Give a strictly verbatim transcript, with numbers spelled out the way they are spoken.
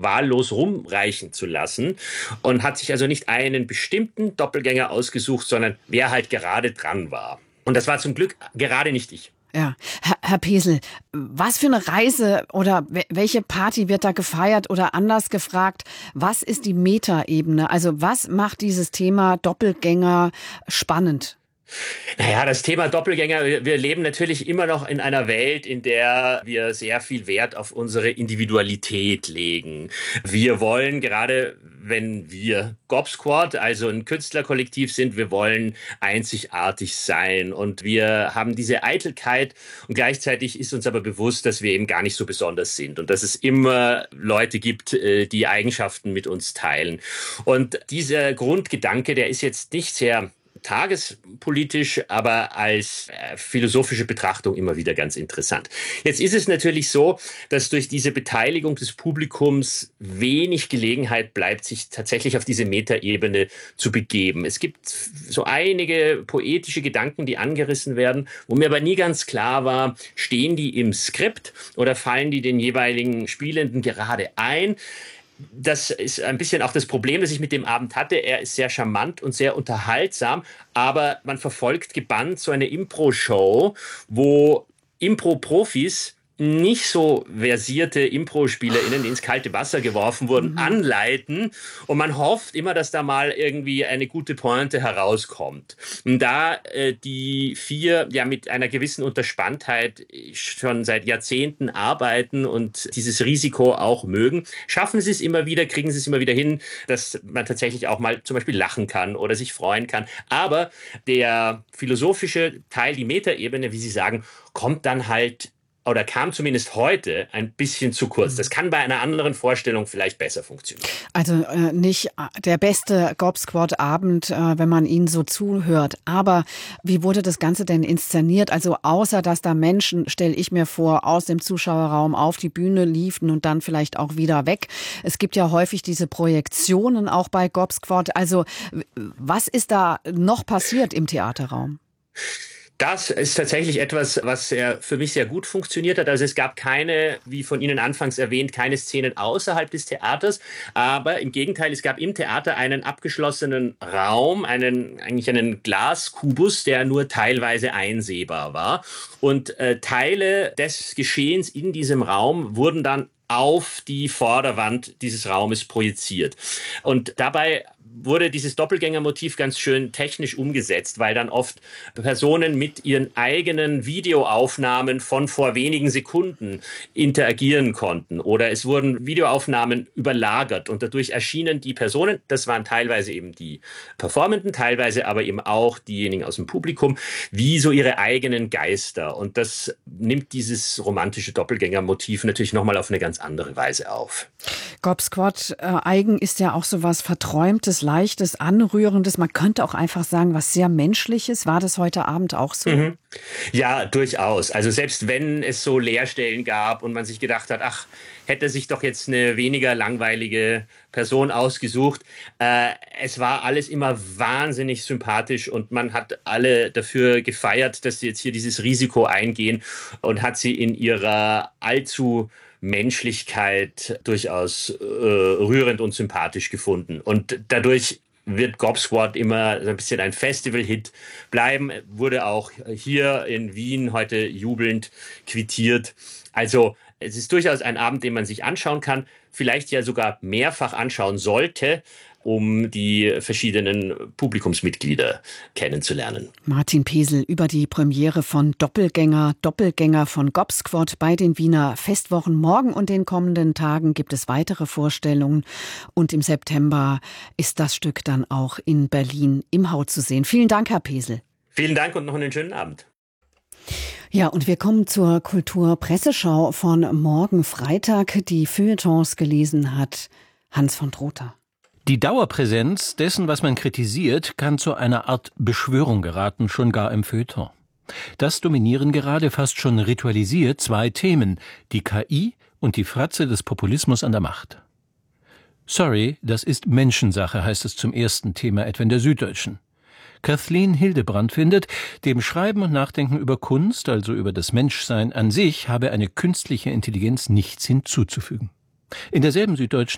wahllos rumreichen zu lassen und hat sich also nicht einen bestimmten Doppelgänger ausgesucht, sondern wer halt gerade dran war. Und das war zum Glück gerade nicht ich. Ja, Herr, Herr Pesel, was für eine Reise oder welche Party wird da gefeiert oder anders gefragt, was ist die Metaebene? Also was macht dieses Thema Doppelgänger spannend? Naja, das Thema Doppelgänger, wir leben natürlich immer noch in einer Welt, in der wir sehr viel Wert auf unsere Individualität legen. Wir wollen, gerade wenn wir Gob Squad, also ein Künstlerkollektiv sind, wir wollen einzigartig sein und wir haben diese Eitelkeit und gleichzeitig ist uns aber bewusst, dass wir eben gar nicht so besonders sind und dass es immer Leute gibt, die Eigenschaften mit uns teilen. Und dieser Grundgedanke, der ist jetzt nicht sehr tagespolitisch, aber als äh, philosophische Betrachtung immer wieder ganz interessant. Jetzt ist es natürlich so, dass durch diese Beteiligung des Publikums wenig Gelegenheit bleibt, sich tatsächlich auf diese Metaebene zu begeben. Es gibt so einige poetische Gedanken, die angerissen werden, wo mir aber nie ganz klar war, stehen die im Skript oder fallen die den jeweiligen Spielenden gerade ein? Das ist ein bisschen auch das Problem, das ich mit dem Abend hatte. Er ist sehr charmant und sehr unterhaltsam, aber man verfolgt gebannt so eine Impro-Show, wo Impro-Profis nicht so versierte Impro-SpielerInnen, die ins kalte Wasser geworfen wurden, mhm. anleiten. Und man hofft immer, dass da mal irgendwie eine gute Pointe herauskommt. Und da äh, die vier ja mit einer gewissen Unterspanntheit schon seit Jahrzehnten arbeiten und dieses Risiko auch mögen, schaffen sie es immer wieder, kriegen sie es immer wieder hin, dass man tatsächlich auch mal zum Beispiel lachen kann oder sich freuen kann. Aber der philosophische Teil, die Metaebene, wie Sie sagen, kommt dann halt oder kam zumindest heute ein bisschen zu kurz. Das kann bei einer anderen Vorstellung vielleicht besser funktionieren. Also äh, nicht der beste Gob Squad Abend, äh, wenn man ihnen so zuhört. Aber wie wurde das Ganze denn inszeniert? Also außer, dass da Menschen, stelle ich mir vor, aus dem Zuschauerraum auf die Bühne liefen und dann vielleicht auch wieder weg. Es gibt ja häufig diese Projektionen auch bei Gob Squad. Also was ist da noch passiert im Theaterraum? Das ist tatsächlich etwas, was sehr, für mich sehr gut funktioniert hat. Also es gab keine, wie von Ihnen anfangs erwähnt, keine Szenen außerhalb des Theaters. Aber im Gegenteil, es gab im Theater einen abgeschlossenen Raum, einen, eigentlich einen Glaskubus, der nur teilweise einsehbar war. Und äh, Teile des Geschehens in diesem Raum wurden dann auf die Vorderwand dieses Raumes projiziert. Und dabei wurde dieses Doppelgängermotiv ganz schön technisch umgesetzt, weil dann oft Personen mit ihren eigenen Videoaufnahmen von vor wenigen Sekunden interagieren konnten. Oder es wurden Videoaufnahmen überlagert und dadurch erschienen die Personen, das waren teilweise eben die Performenden, teilweise aber eben auch diejenigen aus dem Publikum, wie so ihre eigenen Geister. Und das nimmt dieses romantische Doppelgängermotiv natürlich nochmal auf eine ganz andere Weise auf. Gob Squad äh, eigen ist ja auch so was Verträumtes, Leichtes, Anrührendes. Man könnte auch einfach sagen, was sehr Menschliches. War das heute Abend auch so? Mhm. Ja, durchaus. Also selbst wenn es so Leerstellen gab und man sich gedacht hat, ach, hätte sich doch jetzt eine weniger langweilige Person ausgesucht. Äh, es war alles immer wahnsinnig sympathisch und man hat alle dafür gefeiert, dass sie jetzt hier dieses Risiko eingehen und hat sie in ihrer allzu Menschlichkeit durchaus äh, rührend und sympathisch gefunden. Und dadurch wird Gob Squad immer so ein bisschen ein Festival-Hit bleiben. Wurde auch hier in Wien heute jubelnd quittiert. Also es ist durchaus ein Abend, den man sich anschauen kann, vielleicht ja sogar mehrfach anschauen sollte, um die verschiedenen Publikumsmitglieder kennenzulernen. Martin Pesel über die Premiere von Doppelgänger, Doppelgänger von Gob Squad bei den Wiener Festwochen. Morgen und den kommenden Tagen gibt es weitere Vorstellungen und im September ist das Stück dann auch in Berlin im Hau zu sehen. Vielen Dank, Herr Pesel. Vielen Dank und noch einen schönen Abend. Ja, und wir kommen zur Kulturpresseschau von morgen Freitag, die Feuilletons gelesen hat Hans von Trotha. Die Dauerpräsenz dessen, was man kritisiert, kann zu einer Art Beschwörung geraten, schon gar im Feuilleton. Das dominieren gerade fast schon ritualisiert zwei Themen, die K I und die Fratze des Populismus an der Macht. Sorry, das ist Menschensache, heißt es zum ersten Thema etwa in der Süddeutschen. Kathleen Hildebrand findet, dem Schreiben und Nachdenken über Kunst, also über das Menschsein an sich, habe eine künstliche Intelligenz nichts hinzuzufügen. In derselben Süddeutschen